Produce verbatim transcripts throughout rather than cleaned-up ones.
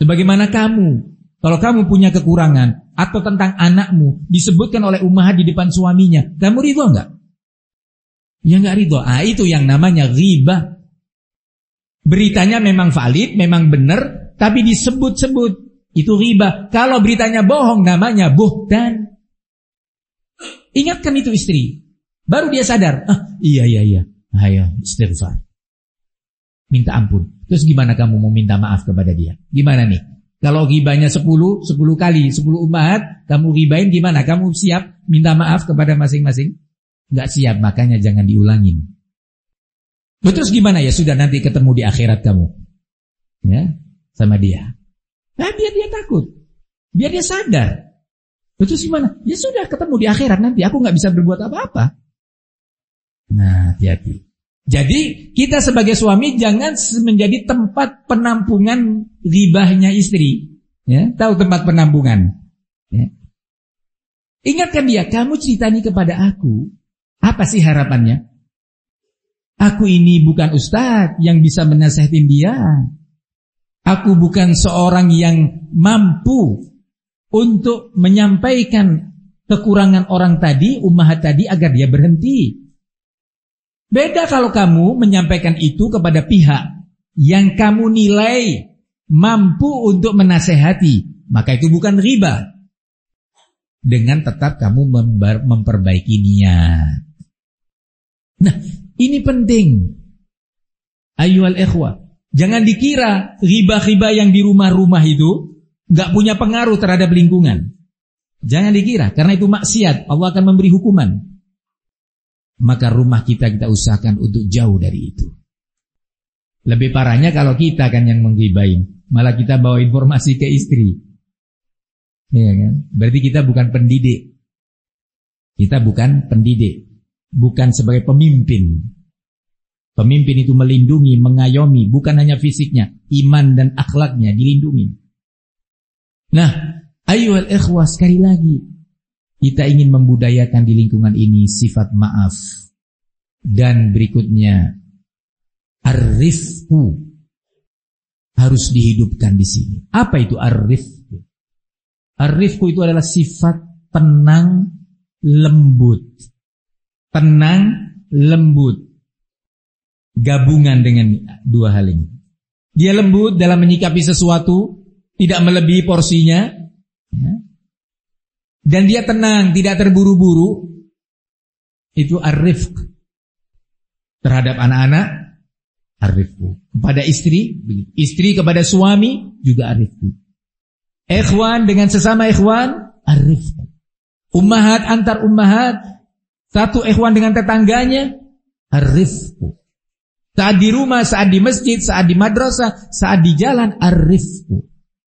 Sebagaimana kamu, kalau kamu punya kekurangan atau tentang anakmu disebutkan oleh ummahat di depan suaminya, kamu ridho enggak? Ya enggak ridho. Ah, itu yang namanya ghibah. Beritanya memang valid, memang benar, tapi disebut-sebut. Itu ghibah. Kalau beritanya bohong, namanya buhtan. Ingatkan itu istri. Baru dia sadar. Ah, iya, iya, iya. Ayo, istighfar. Minta ampun. Terus gimana kamu mau minta maaf kepada dia? Gimana nih? Kalau ghibahnya sepuluh, sepuluh kali, sepuluh ummahat, kamu ghibahin gimana? Kamu siap minta maaf kepada masing-masing? Enggak siap, makanya jangan diulangin. Terus gimana ya? Sudah nanti ketemu di akhirat kamu. Ya, sama dia. Nah, biar dia takut. Biar dia sadar. Terus gimana? Ya sudah ketemu di akhirat nanti. Aku nggak bisa berbuat apa-apa. Nah, hati-hati. Jadi kita sebagai suami jangan menjadi tempat penampungan ghibahnya istri. Ya, tahu tempat penampungan. Ya. Ingatkan dia, kamu ceritani kepada aku. Apa sih harapannya? Aku ini bukan ustadz yang bisa menasihatin dia. Aku bukan seorang yang mampu untuk menyampaikan kekurangan orang tadi, ummahat tadi agar dia berhenti. Beda kalau kamu menyampaikan itu kepada pihak yang kamu nilai mampu untuk menasehati, maka itu bukan riba. Dengan tetap kamu memperbaiki niat. Nah, ini penting. Ayyuhal ikhwah, jangan dikira riba-riba yang di rumah-rumah itu gak punya pengaruh terhadap lingkungan. Jangan dikira, karena itu maksiat, Allah akan memberi hukuman. Maka rumah kita kita usahakan untuk jauh dari itu. Lebih parahnya kalau kita kan yang menggibahin, malah kita bawa informasi ke istri. Iya kan? Berarti kita bukan pendidik. Kita bukan pendidik, bukan sebagai pemimpin. Pemimpin itu melindungi, mengayomi, bukan hanya fisiknya, iman dan akhlaknya dilindungi. Nah, ayyuhal ikhwah, sekali lagi kita ingin membudayakan di lingkungan ini sifat maaf. Dan berikutnya, ar-rifqu harus dihidupkan di sini. Apa itu ar-rifqu? Ar-rifqu itu adalah sifat tenang, lembut. Tenang, lembut. Gabungan dengan dua hal ini. Dia lembut dalam menyikapi sesuatu, tidak melebihi porsinya, ya. Dan dia tenang, tidak terburu-buru. Itu ar-rifq. Terhadap anak-anak, ar-rifq. Kepada istri, istri kepada suami juga ar-rifq. Ikhwan dengan sesama ikhwan, ar-rifq. Ummahat antar ummahat, satu ikhwan dengan tetangganya, ar-rifq. Saat di rumah, saat di masjid, saat di madrasah, saat di jalan, ar-rifq.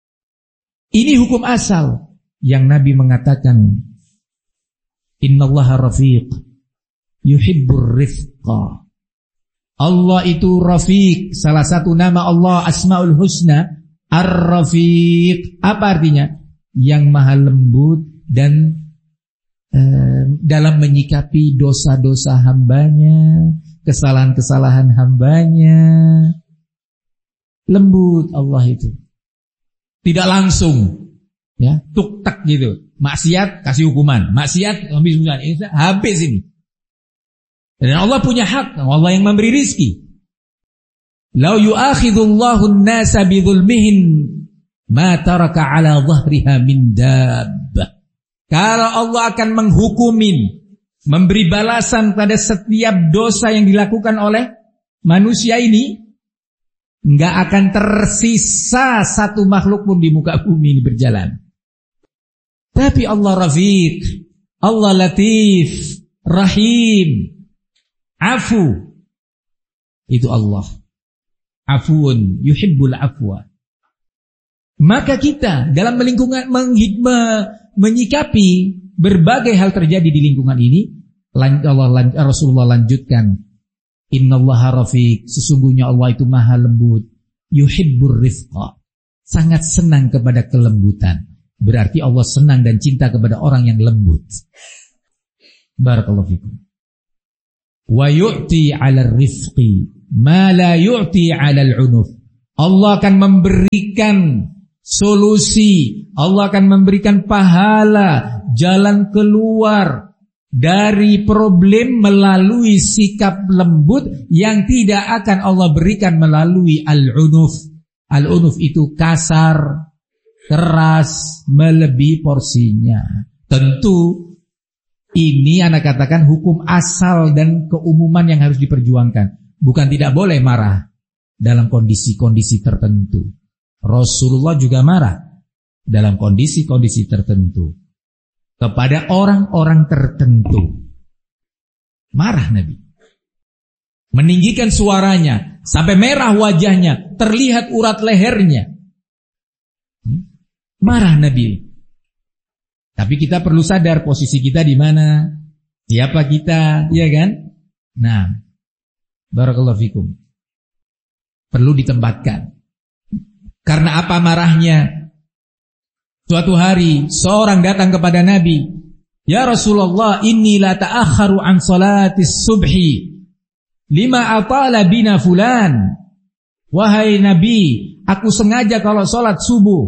Ini hukum asal yang Nabi mengatakan, innallaha rafiq yuhibbur rifqa. Allah itu rafiq, salah satu nama Allah Asmaul Husna, ar-rafiq. Apa artinya? Yang maha lembut dan eh, dalam menyikapi dosa-dosa hambanya, kesalahan-kesalahan hambanya. Lembut Allah itu. Tidak langsung, ya, tuk tak gitu. Maksiat kasih hukuman, maksiat habis hukuman. Ini habis ini. Dan Allah punya hak, Allah yang memberi rizki. Lau yu'akhidullahu an-nasa bidzulmihim ma taraka 'ala dhahriha min dabbah. Kalau Allah akan menghukumin, memberi balasan pada setiap dosa yang dilakukan oleh manusia ini, enggak akan tersisa satu makhluk pun di muka bumi ini berjalan. Tapi Allah Rafiq, Allah Latif, Rahim, Afu. Itu Allah. Afuun yuhibbul afwa. Maka kita dalam lingkungan menghidmah, menyikapi berbagai hal terjadi di lingkungan ini, Allah Rasulullah lanjutkan, innallaha rafiq, sesungguhnya Allah itu maha lembut, yuhibbur rifqa, sangat senang kepada kelembutan. Berarti Allah senang dan cinta kepada orang yang lembut. Barakallahu fikum. Wa yu'ti 'alal rifqi ma la yu'ti 'alal 'unuf. Allah akan memberikan solusi, Allah akan memberikan pahala, jalan keluar dari problem melalui sikap lembut yang tidak akan Allah berikan melalui al-unuf. Al-unuf itu kasar, keras, melebihi porsinya. Tentu ini anak katakan hukum asal dan keumuman yang harus diperjuangkan. Bukan tidak boleh marah dalam kondisi-kondisi tertentu. Rasulullah juga marah dalam kondisi-kondisi tertentu kepada orang-orang tertentu. Marah Nabi, meninggikan suaranya sampai merah wajahnya, terlihat urat lehernya. Marah Nabi. Tapi kita perlu sadar posisi kita di mana, siapa kita, ya kan? Nah, barakallahu fikum. Perlu ditempatkan. Karena apa marahnya? Suatu hari seorang datang kepada Nabi, "Ya Rasulullah, inni la ta'akharu an salatis subhi lima atala bina fulan." Wahai Nabi, aku sengaja kalau sholat subuh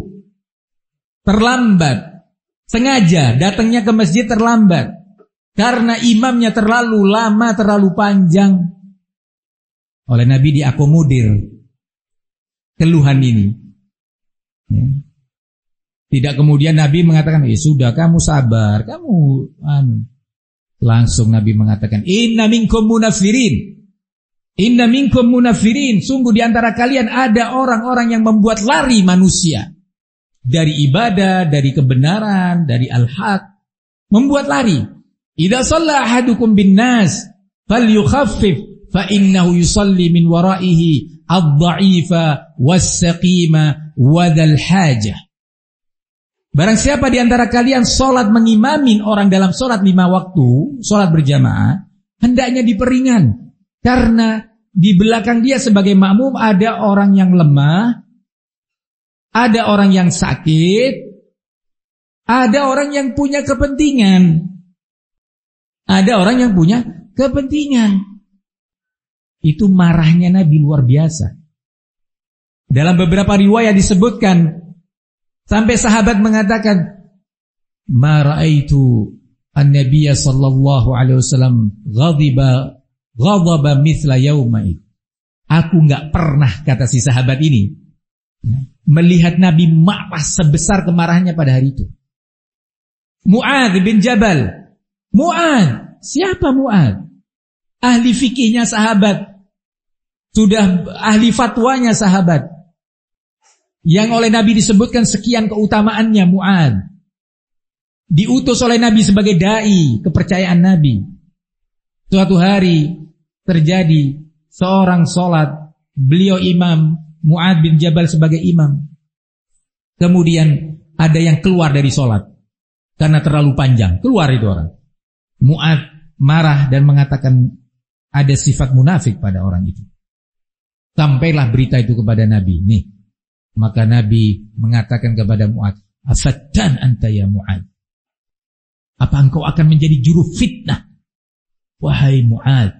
terlambat. Sengaja datangnya ke masjid terlambat karena imamnya terlalu lama, terlalu panjang. Oleh Nabi diakomodir keluhan ini. Ya. Tidak kemudian Nabi mengatakan, "Eh sudah, kamu sabar, kamu anu." Langsung Nabi mengatakan, "Inna minkum munafirin. Inna minkum munafirin. Sungguh di antara kalian ada orang-orang yang membuat lari manusia dari ibadah, dari kebenaran, dari al-haq, membuat lari. Idza shalla ahadukum bin nas falyukhaffif fa innahu yusalli min waraihi ad-dha'ifa was-saqima wa dzal hajah." Barang siapa di antara kalian salat mengimamin orang dalam salat lima waktu, salat berjamaah, hendaknya diperingan karena di belakang dia sebagai makmum ada orang yang lemah, ada orang yang sakit, ada orang yang punya kepentingan. Ada orang yang punya kepentingan. Itu marahnya Nabi luar biasa. Dalam beberapa riwayat disebutkan, sampai sahabat mengatakan, "Ma ra'aitu an-nabiyya sallallahu alaihi wasallam ghadiba ghadaba mithla yauma'id." Aku enggak pernah, kata si sahabat ini, melihat Nabi marah sebesar kemarahannya pada hari itu. Mu'adz bin Jabal. Mu'adz, siapa Mu'adz? Ahli fikihnya sahabat, sudah ahli fatwanya sahabat, yang oleh Nabi disebutkan sekian keutamaannya. Mu'adz diutus oleh Nabi sebagai dai kepercayaan Nabi. Suatu hari terjadi seorang sholat, beliau imam, Mu'adz bin Jabal sebagai imam. Kemudian ada yang keluar dari sholat karena terlalu panjang. Keluar itu orang. Mu'adz marah dan mengatakan ada sifat munafik pada orang itu. Sampailah berita itu kepada Nabi. Nih, maka Nabi mengatakan kepada Mu'adz, "Afattan anta ya Mu'adz? Apa engkau akan menjadi juru fitnah, wahai Mu'adz?"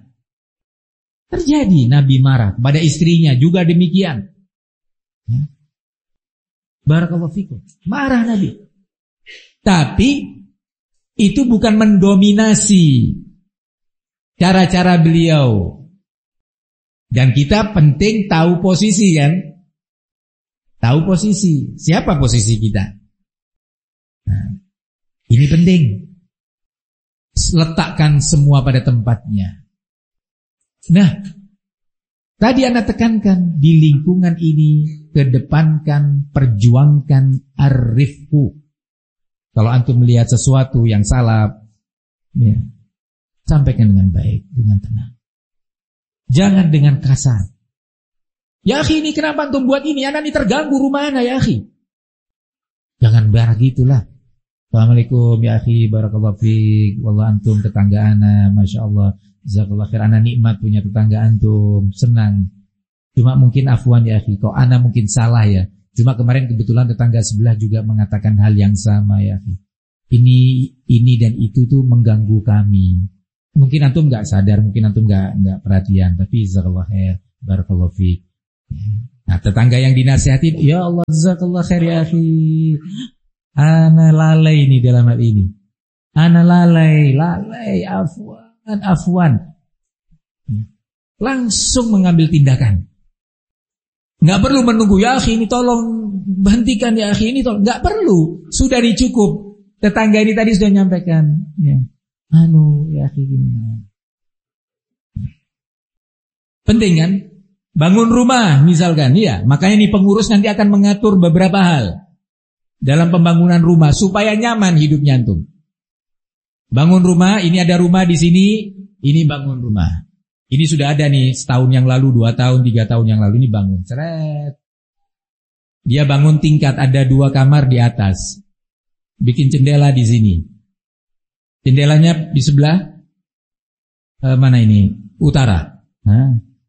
Terjadi Nabi marah kepada istrinya juga demikian. Ya. Barakallahu fikum. Marah Nabi. Tapi itu bukan mendominasi cara-cara beliau. Dan kita penting tahu posisi kan? Tahu posisi. Siapa posisi kita? Nah, ini penting. Letakkan semua pada tempatnya. Nah, tadi Anda tekankan di lingkungan ini, kedepankan, perjuangkan ar-rifqu. Kalau antum melihat sesuatu yang salah, ya, sampaikan dengan baik, dengan tenang. Jangan dengan kasar. "Ya akhi, ini kenapa antum buat ini? Anak ini terganggu rumah anak, ya akhi." Jangan barang gitulah. Assalamualaikum ya akhi, barakallahu fiik. Wallah antum tetangga ana, masya Allah, jazakallah khair, ana nikmat punya tetangga antum, senang. Cuma mungkin afwan ya akhi, kok ana mungkin salah ya. Cuma kemarin kebetulan tetangga sebelah juga mengatakan hal yang sama ya akhi. Ini ini dan itu tuh mengganggu kami. Mungkin antum enggak sadar, mungkin antum enggak enggak perhatian, tapi jazakallah khair, barakallahu fiik. Nah, tetangga yang dinasihatin, ya Allah, jazakallah khair ya akhi. Ana lalai ini dalam hal ini. Ana lalai, lalai, afwan, afwan. Langsung mengambil tindakan. Nggak perlu menunggu, ya akhi ini tolong hentikan, ya akhi ini tolong. Nggak perlu, sudah dicukup. Tetangga ini tadi sudah nyampaikan. Ya. Anu, ya akhi gini. Penting kan? Bangun rumah misalkan, ya. Makanya nih pengurus nanti akan mengatur beberapa hal dalam pembangunan rumah supaya nyaman hidupnya antum. Bangun rumah, ini ada rumah di sini, ini bangun rumah. Ini sudah ada nih setahun yang lalu, dua tahun, tiga tahun yang lalu ini bangun. Seret. Dia bangun tingkat, ada dua kamar di atas. Bikin jendela di sini. Jendelanya di sebelah eh, mana ini? Utara. Nah.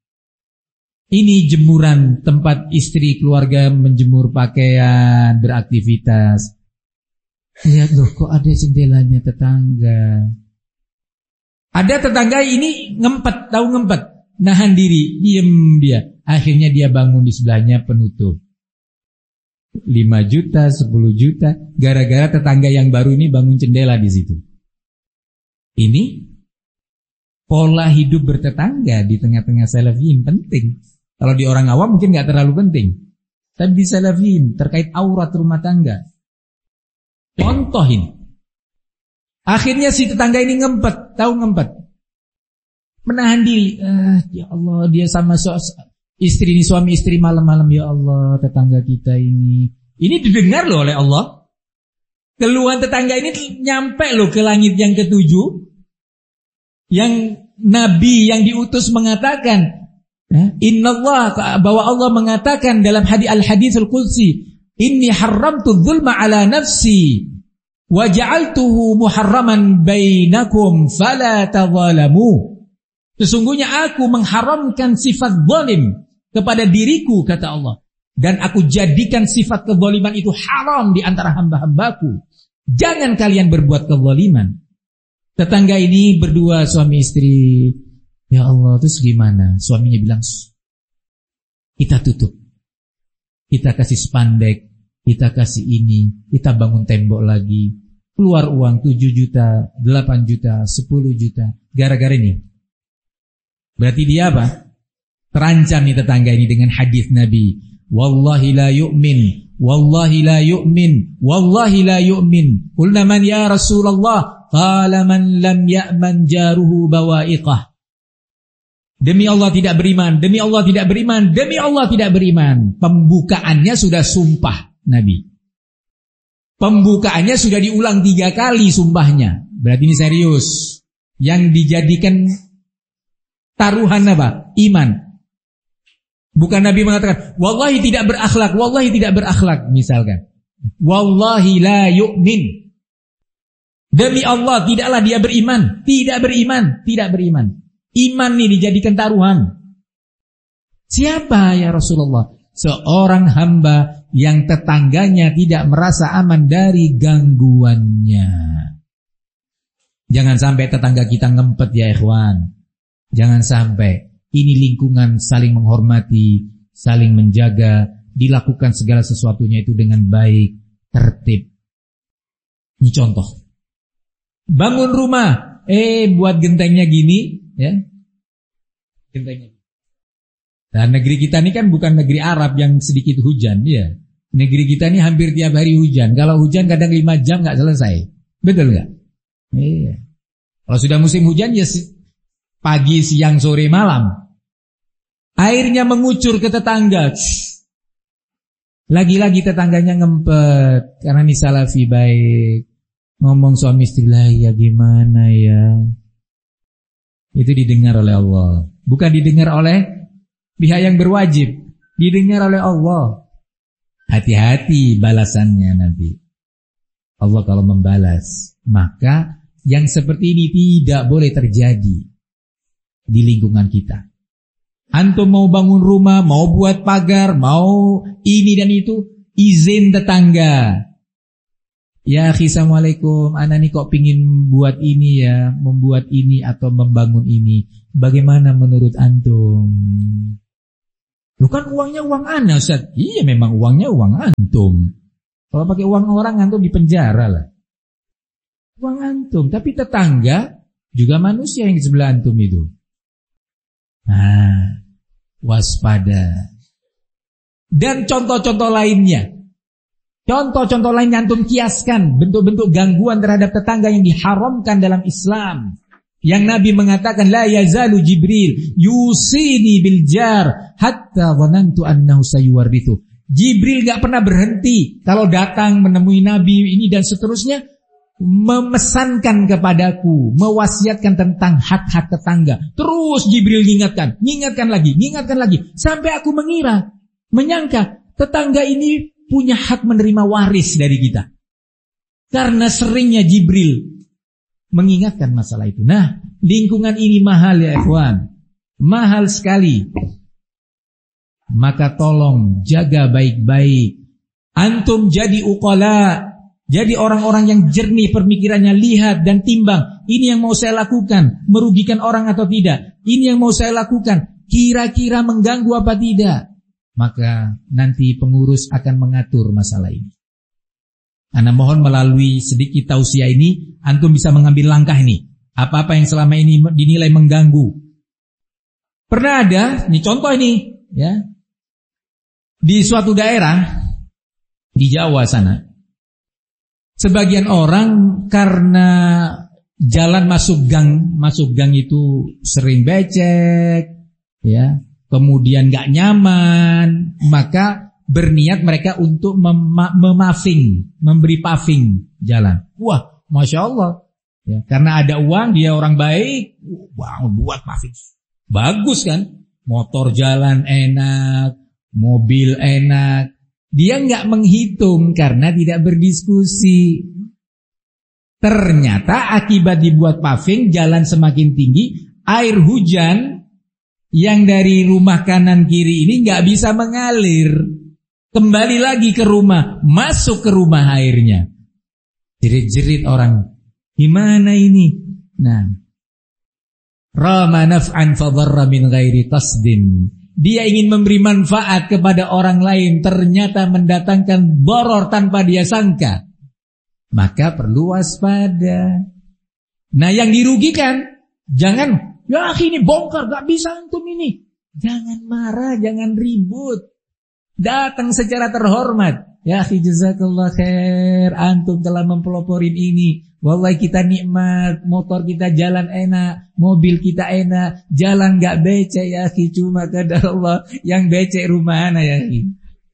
Ini jemuran tempat istri keluarga menjemur pakaian, beraktivitas. Lihat loh, kok ada jendelanya tetangga. Ada tetangga ini ngempet, tahu ngempet, nahan diri, diem dia. Akhirnya dia bangun di sebelahnya penutup. lima juta, sepuluh juta, gara-gara tetangga yang baru ini bangun jendela di situ. Ini pola hidup bertetangga di tengah-tengah salafiyin penting. Kalau di orang awam mungkin gak terlalu penting. Tapi di salafiyin terkait aurat rumah tangga. Contoh ini. Akhirnya si tetangga ini ngempet, tahu ngempet. Menahan diri. Ah, ya Allah, dia sama so istri ini, suami istri malam-malam, ya Allah, tetangga kita ini. Ini didengar loh oleh Allah. Keluhan tetangga ini nyampe loh ke langit yang ketujuh. Yang Nabi yang diutus mengatakan, Innallah, bahwa Allah mengatakan dalam hadis al-haditsul qudsi, inni haramtu dzulma ala nafsi wa ja'altuhu muharraman bainakum fala tadzalamu. Sesungguhnya aku mengharamkan sifat zalim kepada diriku, kata Allah, dan aku jadikan sifat kezaliman itu haram di antara hamba-hambaku. Jangan kalian berbuat kezaliman. Tetangga ini berdua suami istri. Ya Allah, terus gimana? Suaminya bilang, kita tutup, kita kasih spandek, kita kasih ini, kita bangun tembok lagi, keluar uang tujuh juta, delapan juta, sepuluh juta, gara-gara ini. Berarti dia apa? Terancam nih tetangga ini dengan hadis Nabi, wallahi la yu'min, wallahi la yu'min, wallahi la yu'min. Qulna man ya Rasulullah? Qala man lam ya'man jaruhu bawa'iqah. Demi Allah tidak beriman, demi Allah tidak beriman, demi Allah tidak beriman. Pembukaannya sudah sumpah Nabi. Pembukaannya sudah diulang tiga kali sumpahnya. Berarti ini serius. Yang dijadikan taruhan apa? Iman. Bukan Nabi mengatakan, wallahi tidak berakhlak, wallahi tidak berakhlak misalkan. Wallahi la yu'min. Demi Allah tidaklah dia beriman, tidak beriman, tidak beriman. Iman ini dijadikan taruhan. Siapa ya Rasulullah? Seorang hamba yang tetangganya tidak merasa aman dari gangguannya. Jangan sampai tetangga kita ngempet ya ikhwan. Jangan sampai. Ini lingkungan saling menghormati, saling menjaga, dilakukan segala sesuatunya itu dengan baik, tertib. Ini contoh. Bangun rumah, eh buat gentengnya gini. Ya, gentengnya. Dan negeri kita ini kan bukan negeri Arab yang sedikit hujan, ya. Negeri kita ini hampir tiap hari hujan. Kalau hujan kadang lima jam nggak selesai, betul nggak? Iya. Kalau sudah musim hujan ya pagi, siang, sore, malam. Airnya mengucur ke tetangga. Lagi-lagi tetangganya ngempet karena ini salafi baik. Ngomong suami istri lah, ya gimana ya? Itu didengar oleh Allah. Bukan didengar oleh pihak yang berwajib. Didengar oleh Allah. Hati-hati balasannya nanti. Allah kalau membalas, maka yang seperti ini tidak boleh terjadi di lingkungan kita. Antum mau bangun rumah, mau buat pagar, mau ini dan itu, izin tetangga. Ya akhi, assalamualaikum, ana nih kok pingin buat ini ya, membuat ini atau membangun ini. Bagaimana menurut antum? Lu kan uangnya uang ana, Ustaz. Iya, memang uangnya uang antum. Kalau pakai uang orang, antum di penjara lah. Uang antum, tapi tetangga juga manusia yang di sebelah antum itu. Nah, waspada. Dan contoh-contoh lainnya. Contoh-contoh lainnya antum kiaskan bentuk-bentuk gangguan terhadap tetangga yang diharamkan dalam Islam. Yang Nabi mengatakan la yazalu Jibril yusini bil jar hatta dhanantu annahu sayuwarithu. Jibril gak pernah berhenti kalau datang menemui Nabi ini dan seterusnya memesankan kepadaku, mewasiatkan tentang hak-hak tetangga. Terus Jibril mengingatkan, mengingatkan lagi, mengingatkan lagi sampai aku mengira, menyangka tetangga ini punya hak menerima waris dari kita. Karena seringnya Jibril mengingatkan masalah itu. Nah, lingkungan ini mahal ya ikhwan. Mahal sekali. Maka tolong jaga baik-baik. Antum jadi uqala, jadi orang-orang yang jernih pemikirannya, lihat dan timbang. Ini yang mau saya lakukan, merugikan orang atau tidak. Ini yang mau saya lakukan, kira-kira mengganggu apa tidak. Maka nanti pengurus akan mengatur masalah ini. Ana mohon melalui sedikit tausiah ini, antum bisa mengambil langkah ini. Apa-apa yang selama ini dinilai mengganggu. Pernah ada, ini contoh ini, ya, di suatu daerah di Jawa sana, sebagian orang karena jalan masuk gang, masuk gang itu sering becek, ya. Kemudian gak nyaman, maka berniat mereka untuk mem- memaving, memberi paving jalan. Wah, Masya Allah. Ya, karena ada uang, dia orang baik, wah, buat paving. Bagus kan? Motor jalan enak, mobil enak. Dia gak menghitung karena tidak berdiskusi. Ternyata akibat dibuat paving, jalan semakin tinggi, air hujan yang dari rumah kanan kiri ini gak bisa mengalir. Kembali lagi ke rumah, masuk ke rumah airnya. Jerit-jerit orang, gimana ini? Nah, rama naf'an fadharra min ghairi tasdim. Dia ingin memberi manfaat kepada orang lain, ternyata mendatangkan doror tanpa dia sangka. Maka perlu waspada. Nah, yang dirugikan, jangan, ya ini bongkar, gak bisa antum ini. Jangan marah, jangan ribut. Datang secara terhormat. Ya akhi jazakallah khair, antum telah mempeloporin ini. Wallahi kita nikmat, motor kita jalan enak, mobil kita enak, jalan gak becek ya akhi. Cuma kadar Allah yang becek rumah ana ya akhi.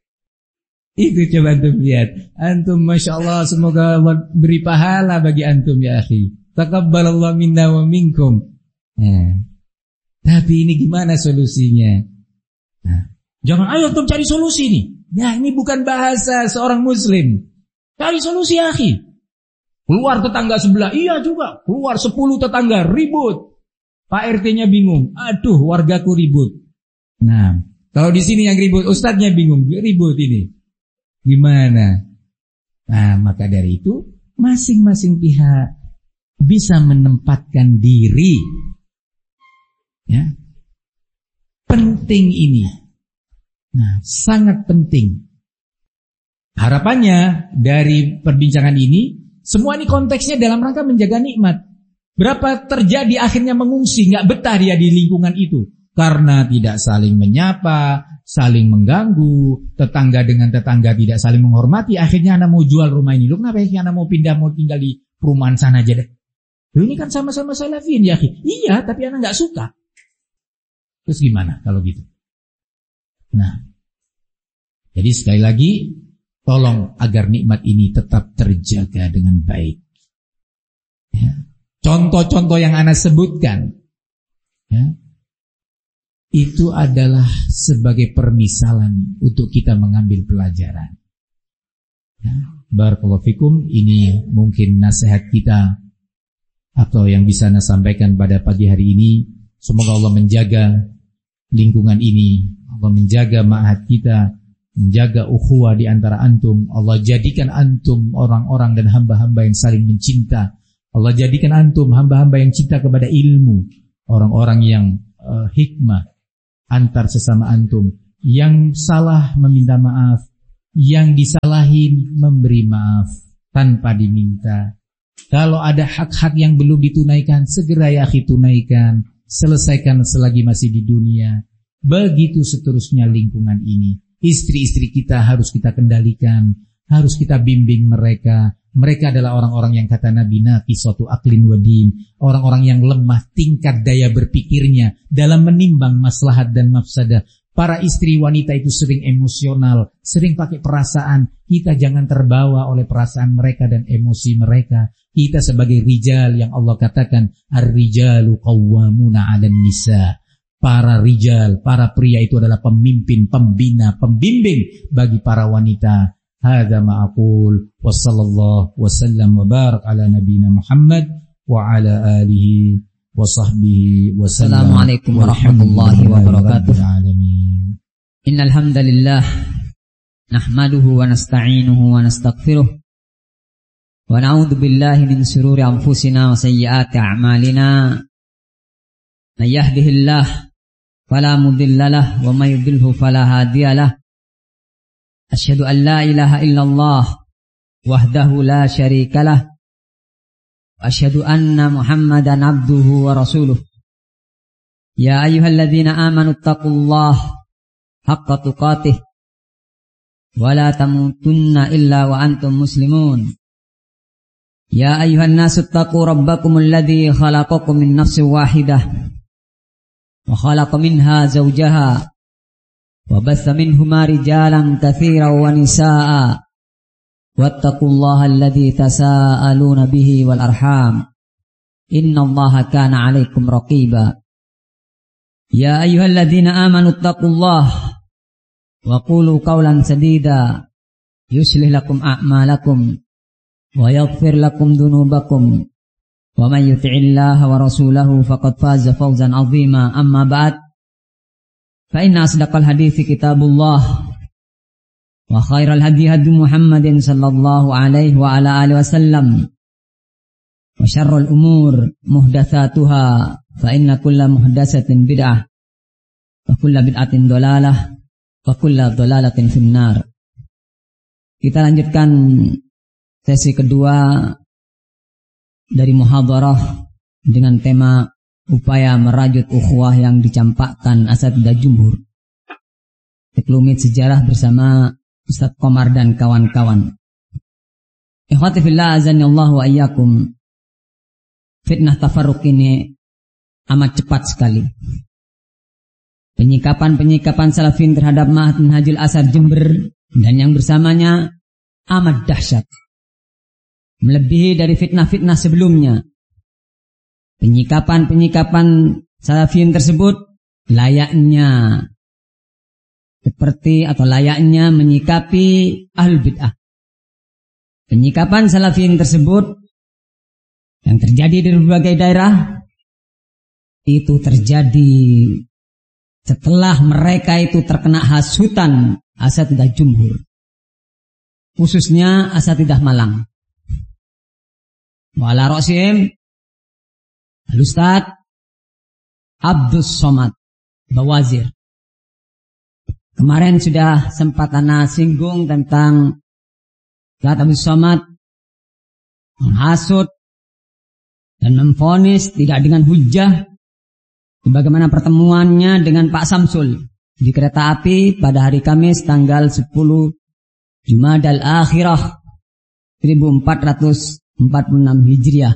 Itu coba antum lihat. Antum Masya Allah, semoga Allah beri pahala bagi antum ya akhi. Taqabbalallah minna wa minkum. Nah, tapi ini gimana solusinya? Nah, jangan ayo antum cari solusi nih. Nah, ini bukan bahasa seorang muslim. Cari solusi ya akhi. Keluar tetangga sebelah, iya juga. Keluar sepuluh tetangga, ribut. Pak R T-nya bingung. Aduh, wargaku ribut. Nah, kalau di sini yang ribut, ustadznya bingung, ribut ini. Gimana? Nah, maka dari itu, masing-masing pihak bisa menempatkan diri. Ya, penting ini. Nah, sangat penting. Harapannya dari perbincangan ini, semua ini konteksnya dalam rangka menjaga nikmat. Berapa terjadi akhirnya mengungsi, nggak betah dia di lingkungan itu karena tidak saling menyapa, saling mengganggu, tetangga dengan tetangga tidak saling menghormati. Akhirnya anak mau jual rumah ini. Lu kenapa ya anak mau pindah, mau tinggal di perumahan sana aja deh? Lu ini kan sama-sama salafin ya, iya, tapi anak nggak suka. Terus gimana kalau gitu? Nah, jadi sekali lagi, tolong agar nikmat ini tetap terjaga dengan baik. Ya. Contoh-contoh yang Ana sebutkan, ya, itu adalah sebagai permisalan untuk kita mengambil pelajaran. Ya. Barakallahu fikum, ini mungkin nasihat kita atau yang bisa Ana sampaikan pada pagi hari ini. Semoga Allah menjaga lingkungan ini, Allah menjaga ma'had kita, menjaga ukhuwah di antara antum. Allah jadikan antum orang-orang dan hamba-hamba yang saling mencinta. Allah jadikan antum hamba-hamba yang cinta kepada ilmu, orang-orang yang uh, hikmah antar sesama antum. Yang salah meminta maaf, yang disalahin memberi maaf tanpa diminta. Kalau ada hak-hak yang belum ditunaikan, segera ya akhi tunaikan, selesaikan selagi masih di dunia. Begitu seterusnya lingkungan ini. Istri-istri kita harus kita kendalikan, harus kita bimbing mereka. Mereka adalah orang-orang yang kata Nabi naqisatu aqlin wa din, orang-orang yang lemah tingkat daya berpikirnya dalam menimbang maslahat dan mafsadah. Para istri wanita itu sering emosional, sering pakai perasaan. Kita jangan terbawa oleh perasaan mereka dan emosi mereka. Kita sebagai rijal yang Allah katakan ar-rijalu qawwamuna 'alan nisa. Para rijal, para pria itu adalah pemimpin, pembina, pembimbing bagi para wanita. Hadza ma aqul wa sallallahu wa sallam wa barak ala nabiyyina Muhammad wa ala alihi wa sahbihi wa sallam. Assalamualaikum warahmatullahi wabarakatuh. Innal hamdalillah nahmaduhu wa nasta'inuhu wa nastaghfiruh wa na'udzu billahi min shururi anfusina wa sayyiati a'malina. May yahdihillahu fala mudilla lahu wa may yudlilhu fala hadiya lahu. Asyhadu an la ilaha illallah wahdahu la syarika lah. Asyhadu anna Muhammadan abduhu wa rasuluh. Ya ayyuhalladzina amanu taqullaha haqqa tuqatih wa la tamutunna illa wa antum muslimun. Ya ayyuhan nasu taqu rabbakumul ladzi khalaqakum min nafsin wahidah wa khalaqa minha zawjaha wa batha minhuma rijalan katsiran wa nisaa'a wattaqullaha alladzi tasaaluna bihi wal arham innallaha kana 'alaikum raqiba. Ya ayyuhalladzina amanu taqullaha wa qulu qawlan sadida yuslih lakum a'malakum wa yaghfir lakum dhunubakum wa may yuti'illaha wa rasulahu faqad faza fawzan 'azima. Amma ba'd, fa inna asdaqal hadithi kitabullah wa khairal hadi hadi Muhammadin sallallahu alaihi wa ala alihi wasallam wa syarrul umur muhdatsatuha fa inna kulla muhdatsatin bid'ah wa kulla bid'atin dhalalah wa kulla dhalalatin finnar. Kita lanjutkan sesi kedua dari muhadharah dengan tema upaya merajut ukhuwah yang dicampakkan Asatidzah Jumhur. Teklumit sejarah bersama Ustaz Komar dan kawan-kawan. Ikhwati fillah azanillahu wa iyyakum. Fitnah tafarruq ini amat cepat sekali. Penyikapan-penyikapan salafin terhadap Ma'had Minhajul Asar Jember dan yang bersamanya amat dahsyat. Melebihi dari fitnah-fitnah sebelumnya. Penyikapan-penyikapan salafin tersebut layaknya seperti atau layaknya menyikapi ahlul bid'ah. Penyikapan salafin tersebut yang terjadi di berbagai daerah itu terjadi setelah mereka itu terkena hasutan Asatidzah Jumhur, khususnya Asatidzah Malang. Wa ala ra'sihim Al-Ustaz Abdus Somad Bawazir. Kemarin sudah sempat ana singgung tentang Ustaz Abdus Somad menghasut dan memvonis tidak dengan hujjah, sebagaimana pertemuannya dengan Pak Samsul di kereta api pada hari Kamis tanggal sepuluh Jumadal Akhirah seribu empat ratus empat puluh enam Hijriah,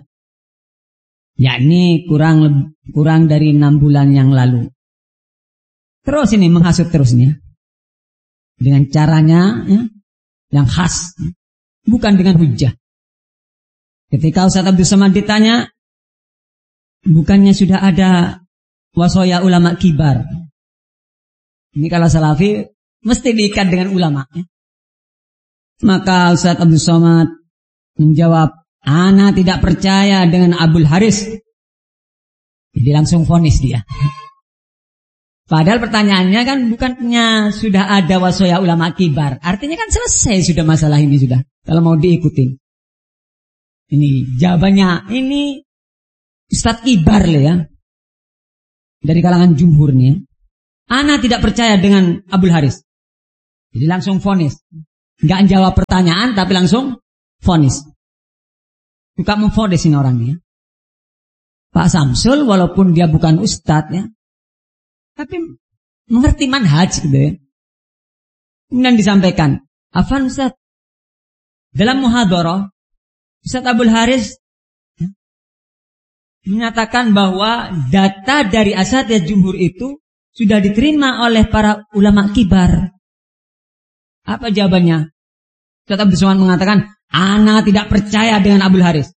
yakni kurang kurang dari enam bulan yang lalu. Terus ini menghasut terusnya dengan caranya ya, yang khas, bukan dengan hujjah. Ketika Ustaz Abdus Somad ditanya, bukannya sudah ada wasoya ulama kibar? Ini kalau salafi mesti diikat dengan ulama ya. Maka Ustaz Abdus Somad menjawab, ana tidak percaya dengan Abul Haris. Jadi langsung vonis dia. Padahal pertanyaannya kan bukannya sudah ada wasoya ulama kibar. Artinya kan selesai sudah masalah ini sudah. Kalau mau diikutin. Ini jawabannya, ini Ustadz kibar loh ya. Dari kalangan jumhur nih ya. ana tidak percaya dengan Abdul Haris. Jadi langsung vonis. Enggak jawab pertanyaan tapi langsung vonis. Suka memvonis ini orangnya. Pak Samsul walaupun dia bukan ustadz ya, tapi mengerti manhaj gitu ya. Kemudian disampaikan, Afan Ustadz, dalam muhadharah Ustadz Abdul Haris ya, menyatakan bahwa data dari asatidz jumhur itu sudah diterima oleh para ulama kibar. Apa jawabannya? Ustadz Abdul Somad mengatakan, ana tidak percaya dengan Abdul Haris.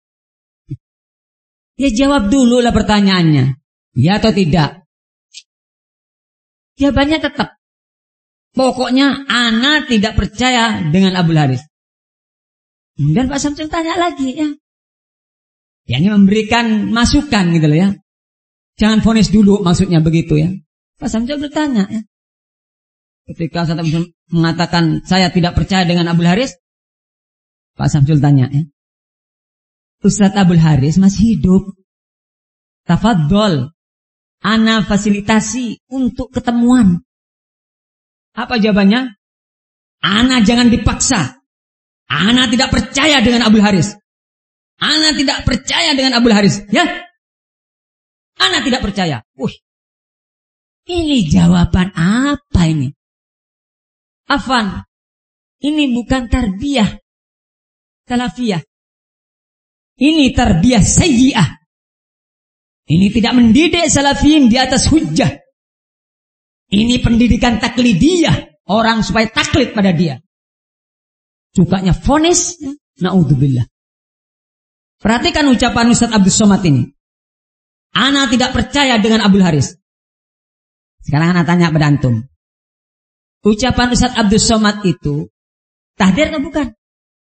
Ya jawab dulu lah pertanyaannya. Ya atau tidak? Jawabannya tetap. Pokoknya ana tidak percaya dengan Abdul Haris. Kemudian Pak Samsul tanya lagi ya. Ya ini memberikan masukan gitu loh ya. Jangan vonis dulu maksudnya begitu ya. Pak Samsul bertanya ya. Ketika Ustadz Abdul mengatakan saya tidak percaya dengan Abdul Haris, Pak Samsul tanya ya. Ustadz Abdul Haris masih hidup. Tafadhol. Ana fasilitasi untuk ketemuan. Apa jawabannya? Ana jangan dipaksa. Ana tidak percaya dengan Abdul Haris. Ana tidak percaya dengan Abdul Haris. Ya? Ana tidak percaya. Wih. Ini jawaban apa ini? Afan. Ini bukan tarbiyah salafiyah. Ini tarbiyah sayyi'ah. Ini tidak mendidik salafiyin di atas hujjah. Ini pendidikan taklidiyah. Orang supaya taklid pada dia. Sukanya vonis. Ya. Na'udzubillah. Perhatikan ucapan Ustadz Abdul Somad ini. Ana tidak percaya dengan Abdul Haris. Sekarang ana tanya pada antum. Ucapan Ustadz Abdul Somad itu tahdir atau bukan?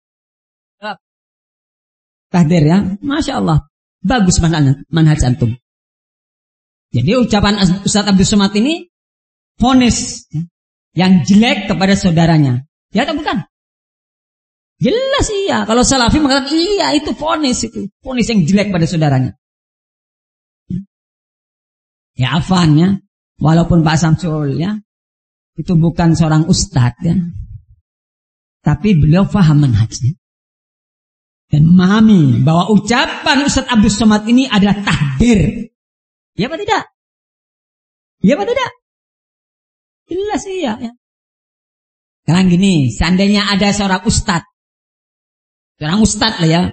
Tahdir ya. Masya Allah. Bagus manhaj antum. Jadi ucapan Ustadz Abdul Somad ini vonis yang jelek kepada saudaranya. Ya atau bukan? Jelas iya. Kalau salafi mengatakan iya itu vonis itu. Vonis yang jelek pada saudaranya. Ya afan ya. Walaupun Pak Samsul ya. Itu bukan seorang ustadz ya. Tapi beliau faham manhajnya. Dan memahami bahwa ucapan Ustadz Abdul Somad ini adalah tahdir. Ya apa tidak? Ya apa tidak? Jelas iya ya. Sekarang gini, seandainya ada seorang ustadz. Seorang ustadz lah ya.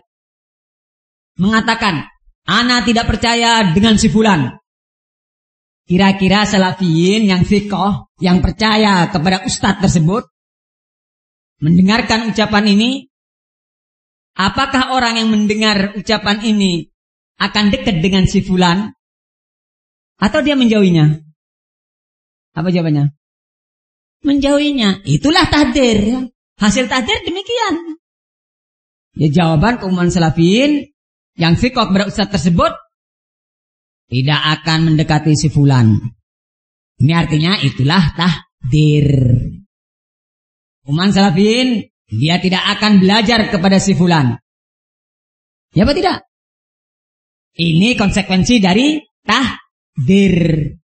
Mengatakan, ana tidak percaya dengan si fulan. Kira-kira salafiyin yang fiqh, yang percaya kepada ustadz tersebut, mendengarkan ucapan ini, apakah orang yang mendengar ucapan ini akan dekat dengan si fulan? Atau dia menjauhinya? Apa jawabannya? Menjauhinya. Itulah tahdir. Hasil tahdir demikian. Ya jawaban keumuman salafiyin yang fiqh kepada ustadz tersebut tidak akan mendekati si fulan. Ini artinya itulah tahdir. Keumuman salafiyin dia tidak akan belajar kepada si fulan. Ya apa tidak? Ini konsekuensi dari tahdir.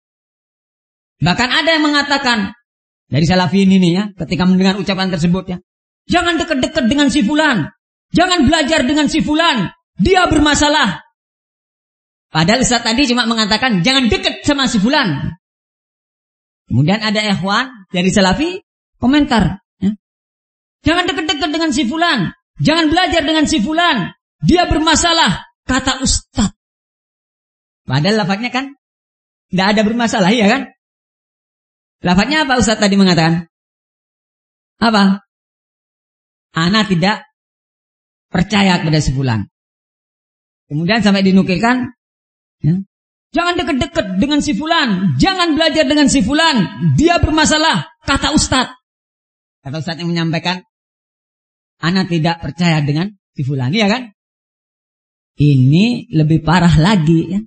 Bahkan ada yang mengatakan dari salafiyin ini ya, ketika mendengar ucapan tersebut ya, jangan dekat-dekat dengan si fulan, jangan belajar dengan si fulan, dia bermasalah. Padahal Ustaz tadi cuma mengatakan jangan dekat sama si fulan. Kemudian ada ikhwan dari salafi komentar, ya, jangan dekat-dekat dengan si fulan, jangan belajar dengan si fulan, dia bermasalah, kata Ustaz. Padahal lafadznya kan tidak ada bermasalah, ya kan? Lafadznya apa Ustaz tadi mengatakan? Apa? Ana tidak percaya kepada si fulan. Kemudian sampai dinukilkan, ya, jangan dekat-dekat dengan si fulan, jangan belajar dengan si fulan, dia bermasalah, kata Ustaz. Kata Ustaz yang menyampaikan, ana tidak percaya dengan si fulan, ya kan? Ini lebih parah lagi, ya.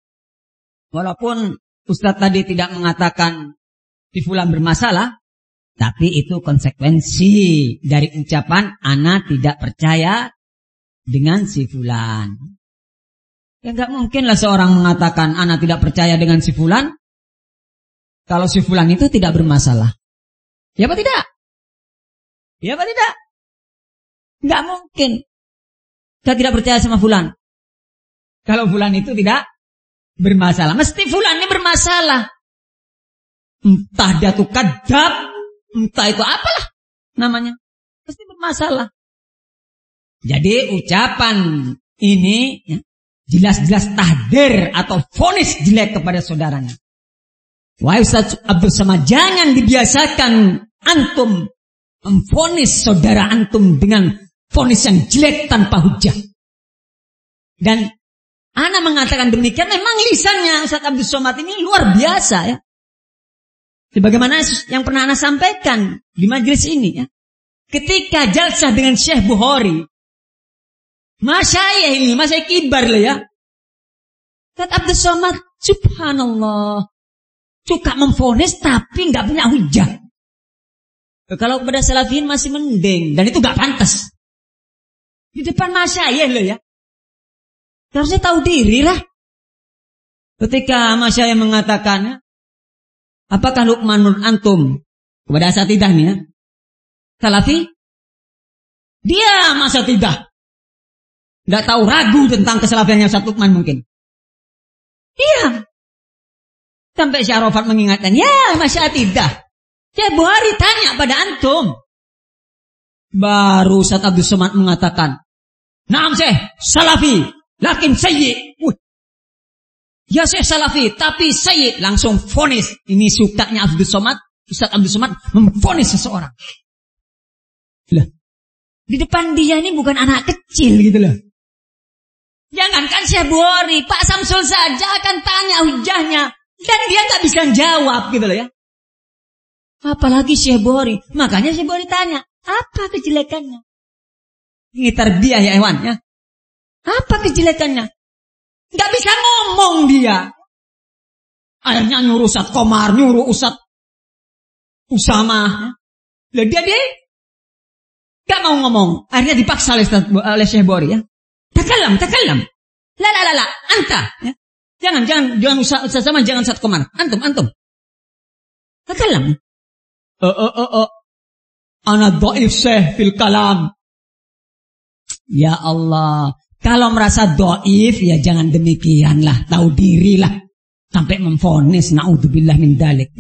Walaupun Ustaz tadi tidak mengatakan si fulan bermasalah, tapi itu konsekuensi dari ucapan ana tidak percaya dengan si fulan. Ya enggak mungkinlah seorang mengatakan ana tidak percaya dengan si fulan, kalau si fulan itu tidak bermasalah. Ya apa tidak? Ya apa tidak? Enggak mungkin. Kita tidak percaya sama fulan. Kalau fulan itu tidak bermasalah. Mesti fulan ini bermasalah. Entah dia tuh kadzab, entah itu apalah namanya. Mesti bermasalah. Jadi ucapan ini ya, jelas-jelas tahdir atau vonis jelek kepada saudaranya. Wahai Ustaz Abdul Somad, jangan dibiasakan antum memvonis saudara antum dengan vonis yang jelek tanpa hujah. Dan ana mengatakan demikian, memang lisannya Ustaz Abdul Somad ini luar biasa ya. Sebagaimana yang pernah ana sampaikan di majelis ini ya. Ketika jalsah dengan Syekh Bukhari, masyayikh ini, masyayikh kibar lah ya. Ustaz Abdul Somad, subhanallah, suka memvonis tapi nggak punya hujah. Kalau kepada salafiyin masih mending, dan itu nggak pantas. Di depan masyayikh loh ya. Harusnya tahu diri lah. Ketika masyayikh mengatakan, apakah Luqman menurut antum kepada asatidah nih ya, salafi? Dia masa tidak, nggak tahu, ragu tentang kesalafiannya Ustaz Luqman mungkin. Iya. Sampai Syekh Arafat mengingatkan, ya masa tidak. Syekh Bukhari tanya pada antum. Baru Ustaz Abdul Somad mengatakan, naam Syekh, salafi, lakin sayyi. Uh. Ya Syekh salafi, tapi sayyi. Langsung vonis. Ini sukanya Abdul Somad, Ustaz Abdul Somad memvonis seseorang. Lah, di depan dia ini bukan anak kecil gitu loh. Jangankan Syekh Bukhari, Pak Samsul saja akan tanya hujahnya dan dia nggak bisa jawab gitu loh ya. Apalagi Syekh Bukhari. Makanya Syekh Bukhari tanya, apa kejelekannya? Ini tarbiyah ya hewan ya. Apa kejelekannya? Nggak bisa ngomong dia. Akhirnya nyuruh Ustaz Komar, nyuruh Ustaz Usama. Lah dia dia nggak mau ngomong. Akhirnya dipaksa oleh, oleh Syekh Bukhari ya. Takalam, takalam. La la la la, anta. Ya. Jangan, jangan, jangan Ustaz Ustaz Usama, jangan Ustaz Komar. Antum, antum. Takalam. Eh eh eh eh. Ana dhaif Syekh fil kalam. Ya Allah, kalau merasa dhaif ya jangan demikianlah, tahu dirilah. Sampai memvonis, naudzubillah min dzalik.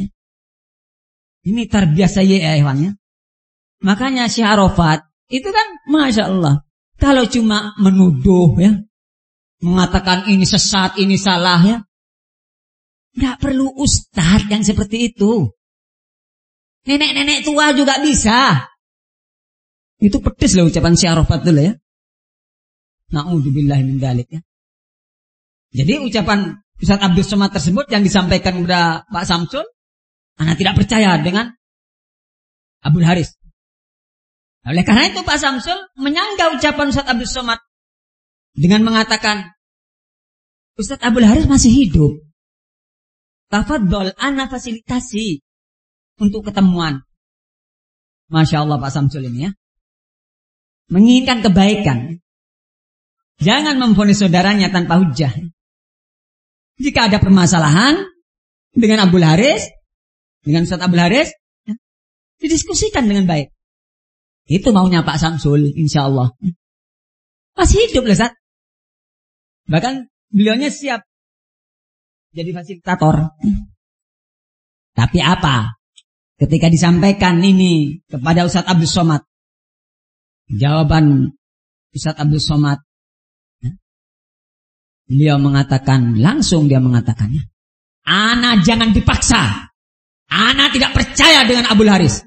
Ini terbiasa ya hewannya. Makanya Syekh Arafat itu kan Masya Allah, kalau cuma menuduh ya, mengatakan ini sesat, ini salah ya, nggak perlu ustadz yang seperti itu. Nenek-nenek tua juga bisa. Itu pedes loh ucapan Syekh Arafat dulu ya. Na'udzubillah min dzalik ya. Jadi ucapan Ustaz Abdul Somad tersebut yang disampaikan kepada Pak Samsul, ana tidak percaya dengan Abdul Haris. Oleh karena itu Pak Samsul menyanggah ucapan Ustaz Abdul Somad dengan mengatakan, Ustaz Abdul Haris masih hidup. Tafadhol, ana fasilitasi untuk ketemuan. Masya Allah Pak Samsul ini ya. Menginginkan kebaikan. Jangan memvonis saudaranya tanpa hujah. Jika ada permasalahan dengan Abdul Haris, dengan Ustaz Abdul Haris, ya, didiskusikan dengan baik. Itu maunya Pak Samsul, insya Allah. Masih hidup loh Ustaz. Bahkan beliaunya siap jadi fasilitator. Tapi apa? Ketika disampaikan ini kepada Ustaz Abdul Somad, jawaban Ustaz Abdul Somad, beliau mengatakan, langsung dia mengatakannya, ana jangan dipaksa. Ana tidak percaya dengan Abdul Haris.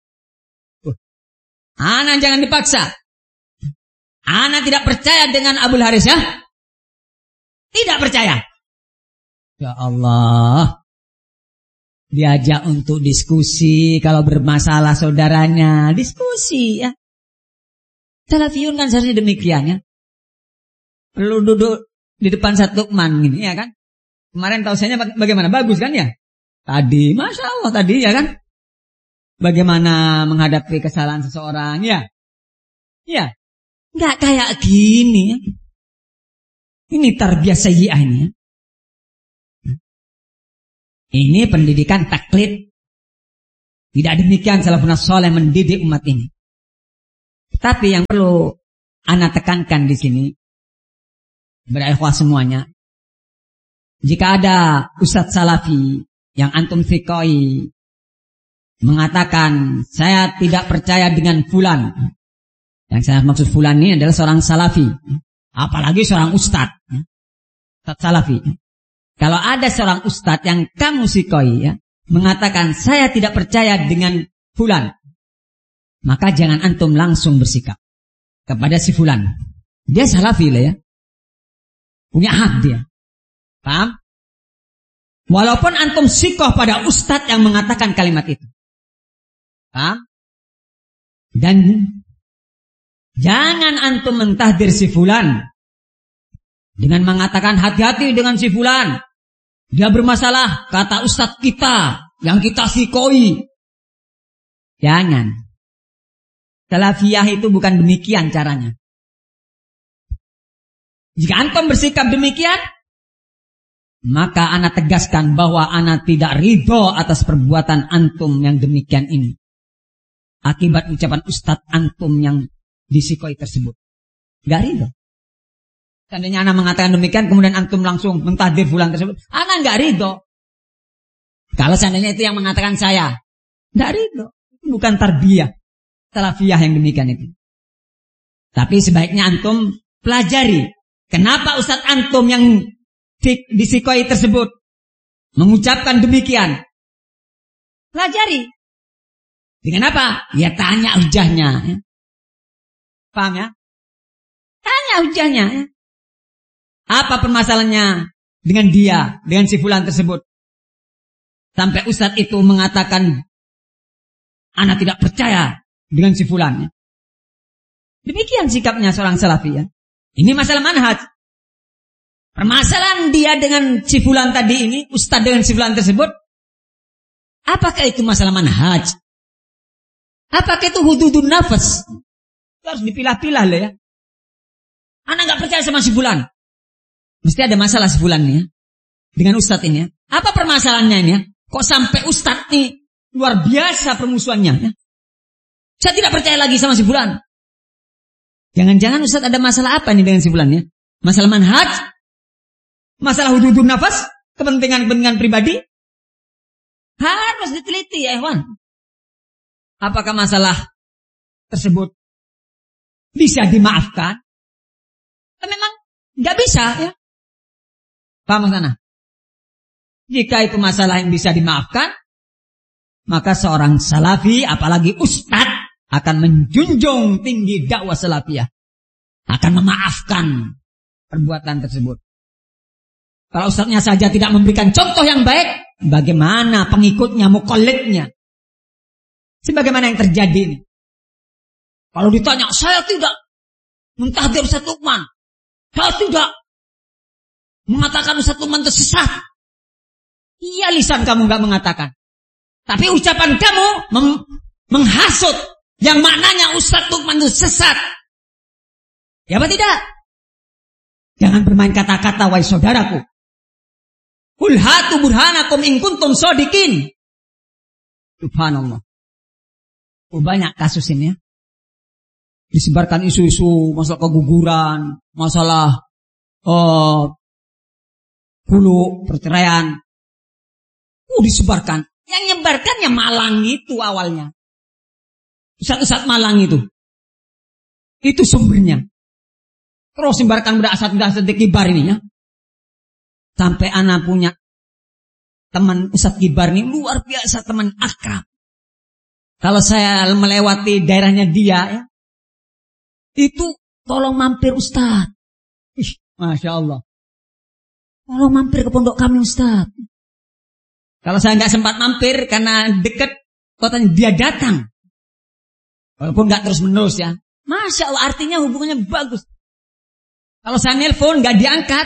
Ana jangan dipaksa. Ana tidak percaya dengan Abdul Haris ya. Tidak percaya. Ya Allah. Diajak untuk diskusi, kalau bermasalah saudaranya, diskusi ya. Salafiyun kan seharusnya demikian ya. Perlu duduk di depan Ustaz Luqman gini ya kan. Kemarin tausiahnya bagaimana? Bagus kan ya? Tadi, Masya Allah tadi ya kan. Bagaimana menghadapi kesalahan seseorang ya. Ya. Nggak kayak gini ya. Ini tarbiyah sayyi'ah ini ya. Ini pendidikan taklid. Tidak demikian salafun saleh mendidik umat ini. Tapi yang perlu ana tekankan di sini, berikhwah semuanya, jika ada ustadz salafi yang antum fikoi mengatakan saya tidak percaya dengan fulan, yang saya maksud fulan ini adalah seorang salafi, apalagi seorang ustadz, ustadz salafi. Kalau ada seorang ustadz yang kamu fikoi ya, mengatakan saya tidak percaya dengan fulan, maka jangan antum langsung bersikap kepada si fulan. Dia salafi lah ya, punya hak dia. Paham? Walaupun antum sikoh pada ustadz yang mengatakan kalimat itu. Paham? Dan jangan antum mentahdir si fulan dengan mengatakan hati-hati dengan si fulan, dia bermasalah, kata ustadz kita yang kita sikoi. Jangan. Salafiyah itu bukan demikian caranya. Jika antum bersikap demikian, maka ana tegaskan bahwa ana tidak ridho atas perbuatan antum yang demikian ini. Akibat ucapan ustadz antum yang disikoi tersebut. Gak ridho. Seandainya ana mengatakan demikian, kemudian antum langsung mentahdir fulan tersebut, ana gak ridho. Kalau seandainya itu yang mengatakan saya, gak ridho. Itu bukan tarbiyah salafiyah yang demikian itu. Tapi sebaiknya antum pelajari kenapa ustadz antum yang disikoi tersebut mengucapkan demikian. Pelajari. Dengan apa? Ya tanya hujahnya. Ya. Paham ya? Tanya hujahnya. Ya. Apa permasalahannya dengan dia, dengan si fulan tersebut? Sampai ustadz itu mengatakan, ana tidak percaya dengan si fulan. Ya. Demikian sikapnya seorang salafi. Ya. Ini masalah manhaj. Permasalahan dia dengan si fulan tadi ini, ustadz dengan si fulan tersebut, apakah itu masalah manhaj? Apakah itu hududun nafas? Harus dipilah-pilah lah ya. Anak gak percaya sama si fulan. Mesti ada masalah si fulan nih ya, dengan ustadz ini ya. Apa permasalahannya ini ya? Kok sampai ustadz ini luar biasa permusuhannya ya? Saya tidak percaya lagi sama si fulan. Jangan-jangan ustadz ada masalah apa nih dengan si fulan ya? Masalah manhaj? Masalah hududun nafas? Kepentingan-kepentingan pribadi? Harus diteliti ya ikhwan. Apakah masalah tersebut bisa dimaafkan? Memang gak bisa ya. Paham sana? Jika itu masalah yang bisa dimaafkan, maka seorang salafi, apalagi ustadz, akan menjunjung tinggi dakwah salafiyah. Akan memaafkan perbuatan tersebut. Kalau ustadznya saja tidak memberikan contoh yang baik, bagaimana pengikutnya, muqallidnya? Sebagaimana yang terjadi ini. Kalau ditanya, saya tidak mentahdir Ustaz Lukman. Saya tidak mengatakan Ustaz Lukman itu sesat. Iya, lisan kamu gak mengatakan. Tapi ucapan kamu mem- menghasut yang maknanya Ustaz Lukman itu sesat. Ya apa tidak? Jangan bermain kata-kata, wahai saudaraku. Qul hatu burhanakum in kuntum shadiqin. Subhanallah. Oh, banyak kasus ini ya. Disebarkan isu-isu masalah keguguran, masalah uh, hulu perceraian. Oh, disebarkan. Yang nyebarkannya Malang itu awalnya. Ustaz-ustaz Malang itu. Itu sumbernya. Terus sebarkan pada asat-asat kibar ini ya. Sampai anak punya teman Ustaz Kibar ini luar biasa, teman akrab. Kalau saya melewati daerahnya dia ya, itu tolong mampir Ustaz. Ih, Masya Allah. Tolong mampir ke pondok kami Ustaz. Kalau saya nggak sempat mampir karena dekat kotanya, dia datang. Walaupun nggak terus menerus ya. Masya Allah, artinya hubungannya bagus. Kalau saya nelpon nggak diangkat,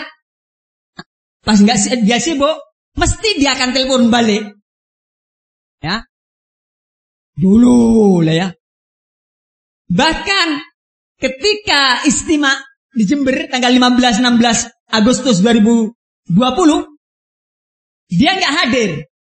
pas nggak dia sibuk, mesti dia akan telepon balik. Ya. Dulu lah ya. Bahkan ketika istimewa di Jember tanggal lima belas enam belas Agustus dua ribu dua puluh, dia nggak hadir.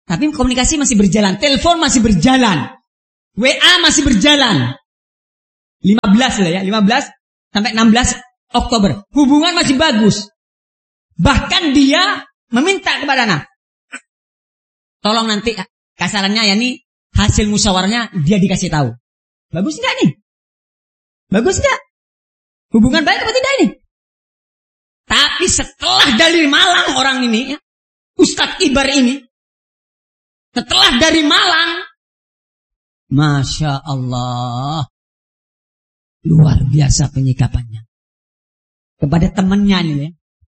Tapi komunikasi masih berjalan, telepon masih berjalan, W A masih berjalan. lima belas lah ya, lima belas sampai enam belas Oktober. Hubungan masih bagus. Bahkan dia meminta kepada anak, tolong nanti kasarannya ya nih, hasil musyawarahnya dia dikasih tahu. Bagus enggak nih? Bagus enggak? Hubungan baik apa tidak ini? Tapi setelah dari Malang orang ini, ya, Ustadz Ibar ini, setelah dari Malang, Masya Allah, luar biasa penyikapannya kepada temannya nih ya.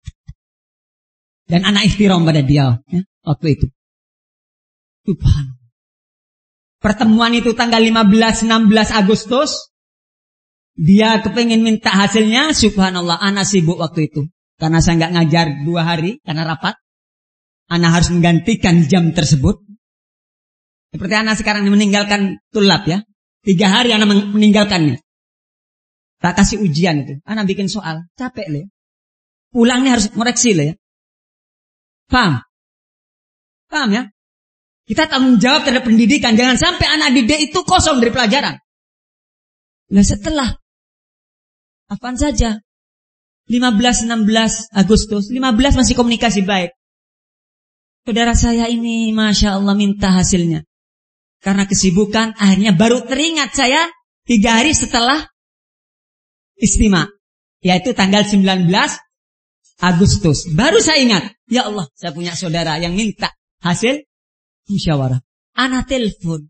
Dan anak ihtiram pada dia ya, waktu itu. Subhanallah. Pertemuan itu tanggal lima belas enam belas Agustus. Dia kepengen minta hasilnya. Subhanallah, anak sibuk waktu itu. Karena saya nggak ngajar dua hari karena rapat. Anak harus menggantikan jam tersebut. Seperti anak sekarang meninggalkan tulab ya. Tiga hari anak meninggalkannya. Tak kasih ujian itu. Anak bikin soal. Capek lah ya. Pulangnya harus koreksi lah ya. Paham? Paham ya? Kita tanggung jawab terhadap pendidikan. Jangan sampai anak didik itu kosong dari pelajaran. Nah setelah apaan saja lima belas enam belas Agustus, lima belas masih komunikasi baik. Saudara saya ini Masya Allah minta hasilnya. Karena kesibukan akhirnya baru teringat saya tiga hari setelah istimewa, yaitu tanggal sembilan belas Agustus. Baru saya ingat, ya Allah, saya punya saudara yang minta hasil musyawarah. Anak telepon,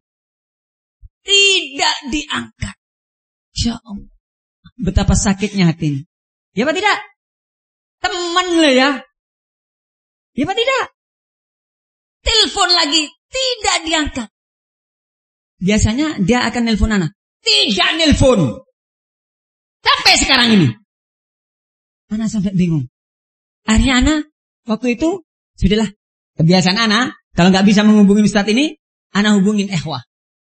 tidak diangkat. Ya Allah, betapa sakitnya hati ini. Ya apa tidak? Teman lah ya. Ya apa tidak? Telepon lagi, tidak diangkat. Biasanya dia akan nelpon anak. Tidak nelpon. Sampai sekarang ini. Anak sampai bingung. Akhirnya anak waktu itu sudahlah kebiasaan anak kalau nggak bisa menghubungi Ustadz ini, anak hubungin Ehwah.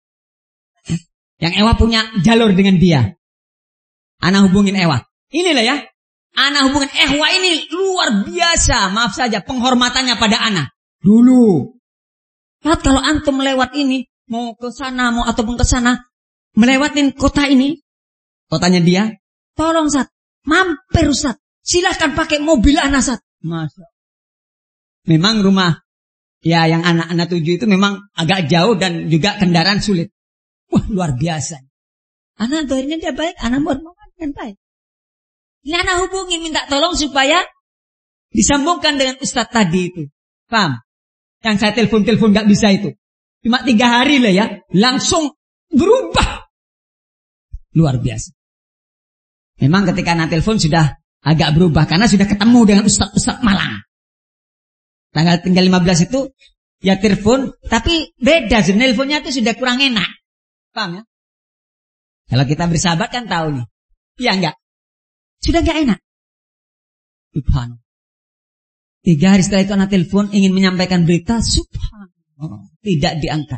Yang Ehwah punya jalur dengan dia. Anak hubungin Ehwah. Inilah ya. Anak hubungin Ehwah ini luar biasa. Maaf saja penghormatannya pada anak. Dulu. Nah, kalau antum lewat ini mau ke sana mau ataupun ke sana melewatin kota ini, kotanya dia, tolong Ustaz, mampir Ustaz. Silahkan pakai mobil anak Ustaz. Masya. Memang rumah ya yang anak-anak tuju itu memang agak jauh dan juga kendaraan sulit. Wah luar biasa. Anak doanya dia baik, anak bermanfaat dengan baik. Ini anak hubungi minta tolong supaya disambungkan dengan Ustaz tadi itu. Paham? Yang saya telepon-telepon gak bisa itu. Cuma tiga hari lah ya, langsung berubah. Luar biasa. Memang ketika anak telepon sudah agak berubah karena sudah ketemu dengan Ustaz-Ustaz Malang. Tanggal tinggal lima belas itu ya telepon, tapi beda sih, nelponnya itu sudah kurang enak. Paham ya? Kalau kita bersahabat kan tahu nih. Iya enggak? Sudah enggak enak. Subhanallah. Tiga hari setelah itu anak telepon ingin menyampaikan berita, subhanallah, tidak diangkat.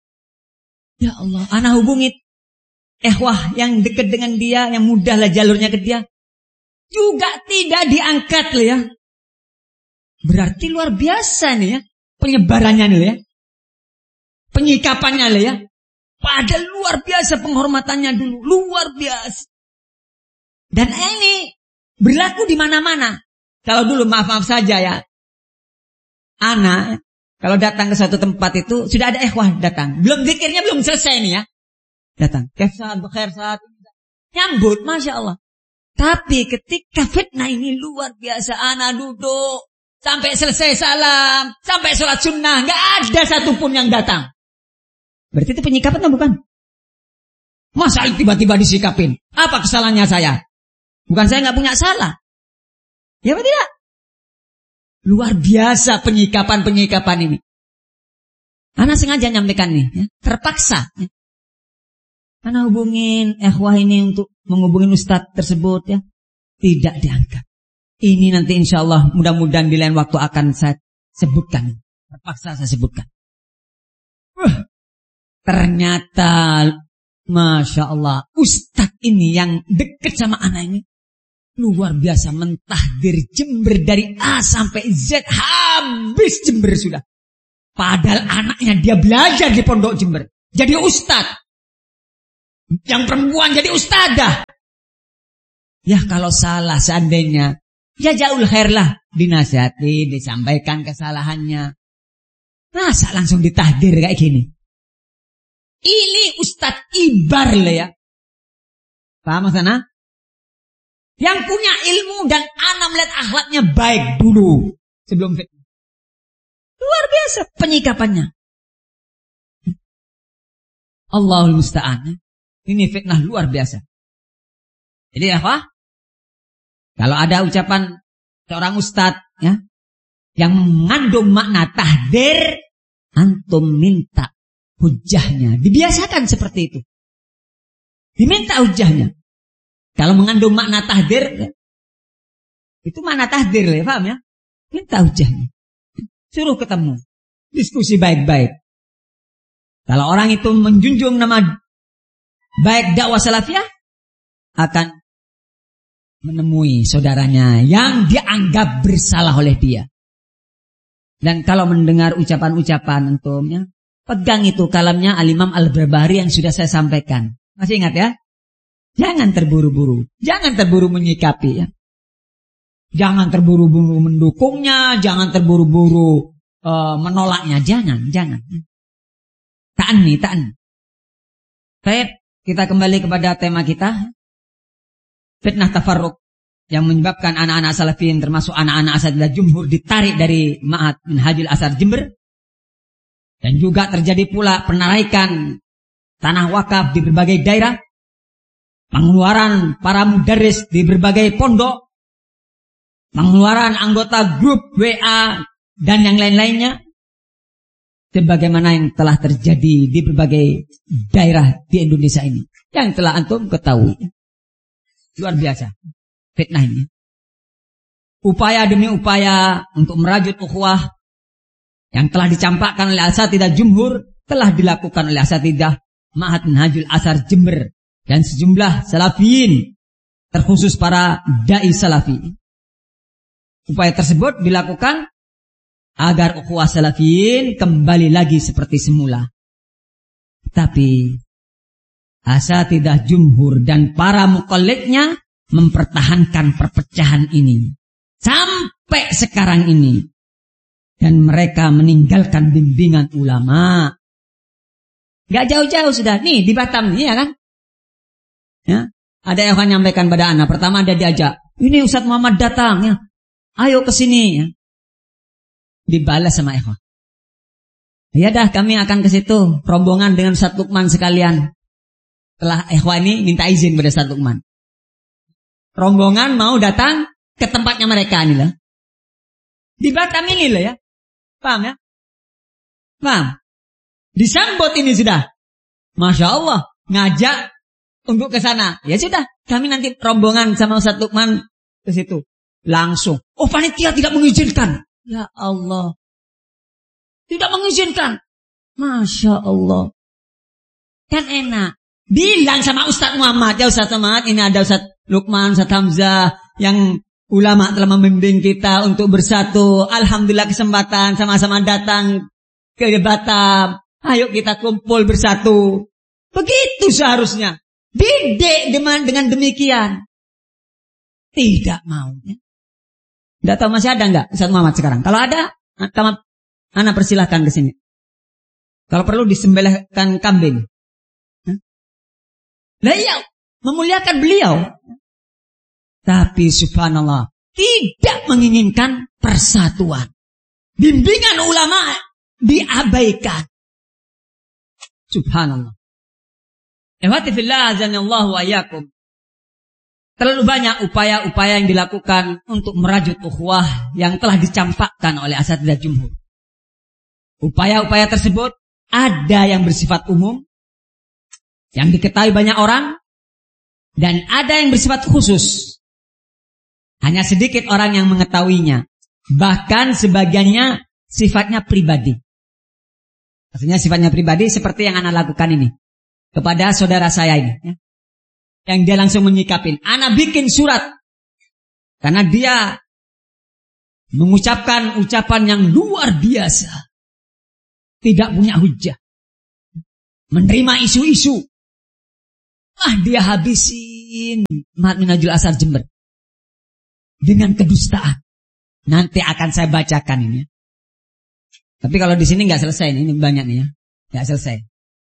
Ya Allah, anak hubungi Ehwah yang dekat dengan dia, yang mudahlah jalurnya ke dia, juga tidak diangkat loh ya. Berarti luar biasa nih ya penyebarannya nih ya, penyikapannya loh ya. Padahal luar biasa penghormatannya dulu, luar biasa. Dan ini berlaku di mana-mana. Kalau dulu maaf-maaf saja ya, anak kalau datang ke suatu tempat itu sudah ada Ehwah datang, belum zikirnya belum selesai nih ya, datang, kefsat, bekhersat, nyambut, Masya Allah. Tapi ketika fitnah ini luar biasa, anak duduk sampai selesai salam, sampai sholat sunnah, nggak ada satupun yang datang. Berarti itu penyikapan atau bukan? Masa tiba-tiba disikapin? Apa kesalahannya saya? Bukan saya nggak punya salah. Ya apa tidak? Luar biasa penyikapan-penyikapan ini. Anak sengaja nyampaikan nih, ya, terpaksa. Ya. Anak hubungin Ehwah ini untuk menghubungin Ustadz tersebut ya, tidak diangkat. Ini nanti insya Allah mudah-mudahan di lain waktu akan saya sebutkan. Terpaksa saya sebutkan. Uh, ternyata Masya Allah Ustadz ini yang dekat sama anak ini luar biasa, mentahdir Jember dari A sampai Z, habis Jember sudah. Padahal anaknya dia belajar di Pondok Jember. Jadi ustadz. Yang perempuan jadi ustadzah. Ya kalau salah seandainya, ya jaul khair lah. Dinasihati, disampaikan kesalahannya. Masa langsung ditahdir kayak gini? Ini ustadz ibar lah ya. Paham sana? Yang punya ilmu dan anak melihat akhlaknya baik dulu. Sebelum fitnah. Luar biasa penyikapannya. Allahul musta'an. Ini fitnah luar biasa. Jadi apa? Kalau ada ucapan seorang ustadz ya, yang mengandung makna tahdir, antum minta hujahnya. Dibiasakan seperti itu. Diminta hujahnya. Kalau mengandung makna tahdir, itu makna tahdir, ya, paham ya? Minta hujahnya. Suruh ketemu. Diskusi baik-baik. Kalau orang itu menjunjung nama baik dakwah salafiyah, akan menemui saudaranya yang dianggap bersalah oleh dia. Dan kalau mendengar ucapan-ucapan entumnya, pegang itu kalamnya Al-Imam Al-Barbahari yang sudah saya sampaikan. Masih ingat ya? Jangan terburu-buru. Jangan terburu menyikapi ya. Jangan terburu-buru mendukungnya. Jangan terburu-buru uh, menolaknya. Jangan, jangan. Ta'anni, ta'anni. Baik, kita kembali kepada tema kita. Fitnah tafarruq yang menyebabkan anak-anak salafiyin termasuk anak-anak asatidzah jumhur ditarik dari Ma'had Minhajul Athar Jember. Dan juga terjadi pula penarikan tanah wakaf di berbagai daerah. Pengeluaran para mudarris di berbagai pondok. Pengeluaran anggota grup W A dan yang lain-lainnya. Sebagaimana yang telah terjadi di berbagai daerah di Indonesia ini. Yang telah antum ketahui. Luar biasa fitnah ini. Upaya demi upaya untuk merajut ukhuwah yang telah dicampakkan oleh asatidzah jumhur telah dilakukan oleh asatidzah Ma'had Minhajul Athar Jember dan sejumlah salafiyin, terkhusus para dai salafi. Upaya tersebut dilakukan agar ukhuwah salafiyin kembali lagi seperti semula. Tapi asatidzah jumhur dan para muqallidnya mempertahankan perpecahan ini sampai sekarang ini. Dan mereka meninggalkan bimbingan ulama. Gak jauh-jauh sudah. Nih di Batam nih ya kan. Ya, ada yang akan menyampaikan pada anak. Pertama ada diajak. Ini Ustaz Muhammad datang ya. Ayo ke sini ya. Dibalas sama ikhwan. Ya dah kami akan ke situ. Rombongan dengan Ustaz Lukman sekalian. Setelah ikhwan ini minta izin pada Ustaz Lukman. Rombongan mau datang ke tempatnya mereka ini lah. Di Batam ini lah ya. Paham ya? Paham? Disambut ini sudah. Masya Allah. Ngajak untuk ke sana. Ya sudah. Kami nanti rombongan sama Ustaz Lukman ke situ. Langsung. Oh panitia tidak mengizinkan. Ya Allah. Tidak mengizinkan. Masya Allah. Kan enak. Bilang sama Ustaz Muhammad. Ya Ustaz Muhammad. Ini ada Ustaz Lukman, Ustaz Hamzah. Yang ulama telah membimbing kita untuk bersatu. Alhamdulillah kesempatan sama-sama datang ke Batam. Ayo kita kumpul bersatu. Begitu seharusnya. Didik dengan, dengan demikian. Tidak mau. Tidak tahu masih ada enggak Ustaz Muhammad sekarang? Kalau ada, anak persilahkan ke sini. Kalau perlu disembelihkan kambing. Lah iya, memuliakan beliau. Tapi subhanallah, tidak menginginkan persatuan. Bimbingan ulama diabaikan. Subhanallah. Ihwati fillah azanallahu wa iyyakum. Terlalu banyak upaya-upaya yang dilakukan untuk merajut ukhuwah yang telah dicampakkan oleh asatidzah jumhur. Upaya-upaya tersebut ada yang bersifat umum, yang diketahui banyak orang, dan ada yang bersifat khusus. Hanya sedikit orang yang mengetahuinya. Bahkan sebagiannya sifatnya pribadi. Maksudnya sifatnya pribadi seperti yang anak lakukan ini. Kepada saudara saya ini. Ya. Yang dia langsung menyikapin. Anak bikin surat. Karena dia mengucapkan ucapan yang luar biasa. tidak punya hujah. Menerima isu-isu. Ah, dia habisin Ma'had Minhajul Athar Jember dengan kedustaan. Nanti akan saya bacakan ini. Tapi kalau di sini nggak selesai ini, ini banyak nih ya, nggak selesai.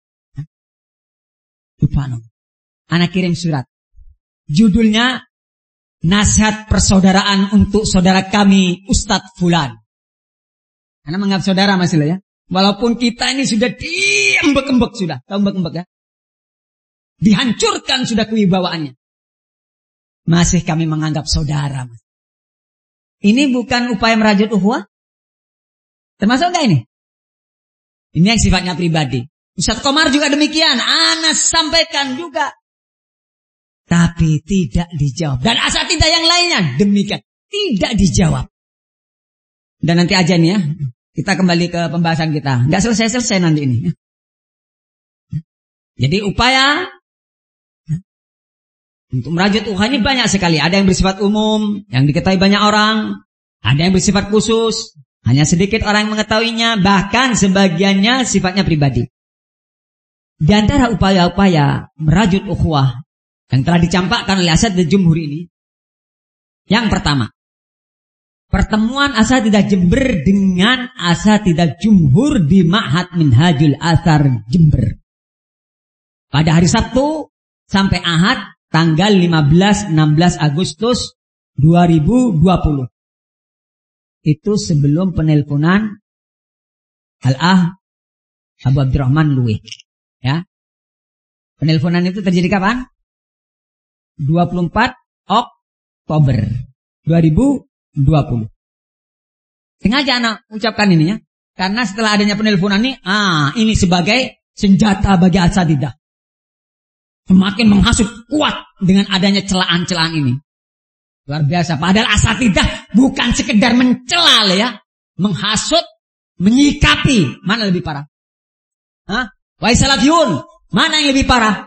Lupa no. Anak kirim surat. Judulnya Nasihat Persaudaraan untuk Saudara Kami Ustadz Fulan. Karena menganggap saudara masih lah ya. Walaupun kita ini sudah diembek-embek sudah, tahu embek-embek ya? Dihancurkan sudah kewibawaannya. Masih kami menganggap saudara. Ini bukan upaya merajut ukhuwah? Termasuk enggak ini? Ini yang sifatnya pribadi. Ustadz Komar juga demikian. Ana sampaikan juga. Tapi tidak dijawab. Dan asatidzah yang lainnya demikian. Tidak dijawab. Dan nanti aja nih ya. Kita kembali ke pembahasan kita. Enggak selesai-selesai nanti ini. Jadi upaya untuk merajut ukhuwah ini banyak sekali. Ada yang bersifat umum, yang diketahui banyak orang. Ada yang bersifat khusus, hanya sedikit orang yang mengetahuinya. Bahkan sebagiannya sifatnya pribadi. Di antara upaya-upaya merajut ukhuwah yang telah dicampakkan oleh Asatidzah Jumhur ini, yang pertama, pertemuan Asatidzah Jember dengan Asatidzah Jumhur di Ma'had Minhajul Athar Jember. Pada hari Sabtu sampai Ahad tanggal lima belas enam belas Agustus dua ribu dua puluh. Itu sebelum penelponan Al-Ah Abu Abdurrahman Luwih. Ya. Penelponan itu terjadi kapan? dua puluh empat Oktober dua ribu dua puluh. Sengaja anak ucapkan ini ya. Karena setelah adanya penelponan ini, ah, ini sebagai senjata bagi asatidzah. Semakin menghasut kuat dengan adanya celaan-celaan ini. Luar biasa. Padahal asatidzah bukan sekedar mencela ya. Menghasut, menyikapi. Mana lebih parah? Hah? Wahai salafiyun, mana yang lebih parah?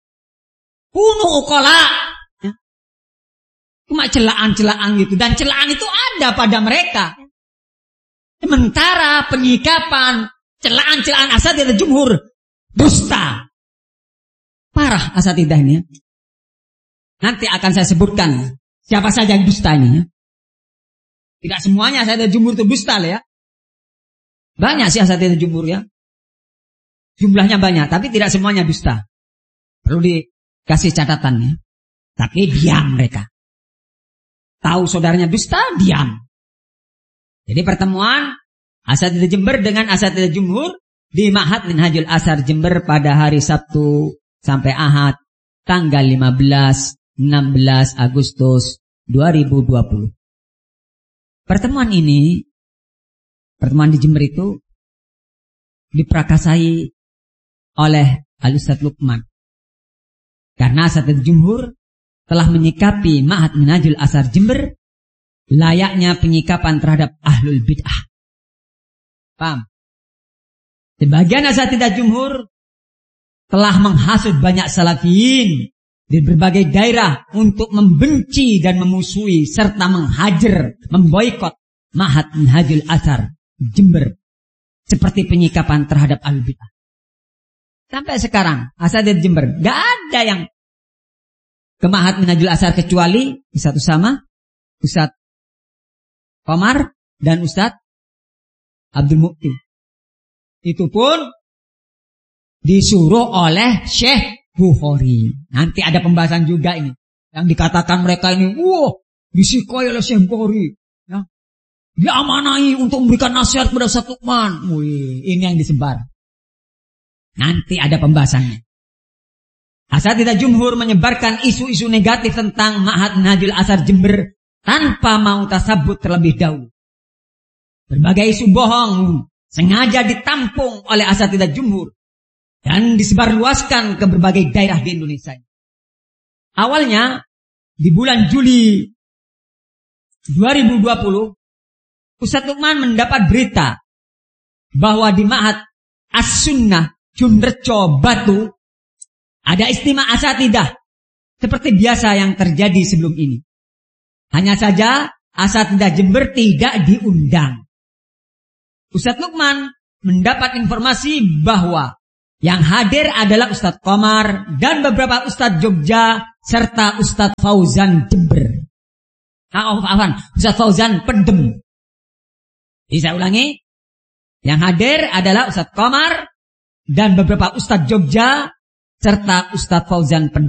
Kunu ukola. Ya. Cuma celaan-celaan gitu. Dan celaan itu ada pada mereka. Sementara penyikapan, celaan-celaan asatidzah Jumhur, dusta. Parah asatidzah ini ya. Nanti akan saya sebutkan siapa saja yang dusta ini ya. Tidak semuanya asatidzah Jumhur itu dusta lah ya. Banyak sih asatidzah Jumhur ya. Jumlahnya banyak, tapi tidak semuanya dusta. Perlu dikasih catatannya. Tapi diam mereka. Tahu saudaranya dusta, diam. Jadi pertemuan Asatidzah Jember dengan Asatidzah Jumhur di Ma'had Minhajul Athar Jember pada hari Sabtu sampai Ahad tanggal lima belas enam belas Agustus dua ribu dua puluh. Pertemuan ini, pertemuan di Jember itu diprakasai oleh Al-Ustadz Lukman. Karena Asatidzah Jumhur telah menyikapi Ma'had Minhajul Athar Jember layaknya penyikapan terhadap ahlul bid'ah. Paham? Sebagian asatidzah Jumhur telah menghasut banyak salafiyin di berbagai daerah untuk membenci dan memusuhi serta menghajar, memboikot Ma'had Minhajul Athar Jember seperti penyikapan terhadap ahlul bid'ah. Sampai sekarang asatidzah Jember gak ada yang ke Ma'had Minhajul Athar kecuali Ustadz Usama, Ustadz Komar dan Ustadz Abdul Mukti. Itu pun disuruh oleh Syekh Bukhari. Nanti ada pembahasan juga ini. Yang dikatakan mereka ini, wah, disikoi oleh Syekh Bukhari. Ya. Diamanai untuk memberikan nasihat kepada Ustadz Lukman. Wih, ini yang disebar. Nanti ada pembahasannya. Asatidzah Jumhur menyebarkan isu-isu negatif tentang Ma'had Minhajul Athar Jember tanpa mau tasabut terlebih dahulu. Berbagai isu bohong sengaja ditampung oleh asatidzah Jumhur dan disebarluaskan ke berbagai daerah di Indonesia. Awalnya di bulan Juli dua ribu dua puluh, Ustadz Lukman mendapat berita bahwa di Ma'had As-Sunnah Junrejo Batu ada istimewa asatidzah seperti biasa yang terjadi sebelum ini. Hanya saja asatidzah Jember tidak diundang. Ustadz Lukman mendapat informasi bahwa yang hadir adalah Ustadz Komar dan beberapa Ustadz Jogja serta Ustadz Fauzan Jember. Ah, afwan, Ustadz Fauzan Pendem. Jadi saya ulangi, yang hadir adalah Ustadz Komar dan beberapa Ustadz Jogja serta Ustadz Fauzan Pendem.